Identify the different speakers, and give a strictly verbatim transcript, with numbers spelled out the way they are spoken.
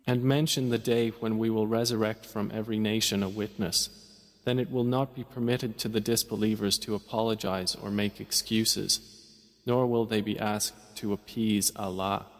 Speaker 1: And mention the day when we will resurrect from every nation a witness. Then it will not be permitted to the disbelievers to apologize or make excuses, nor will they be asked to appease Allah.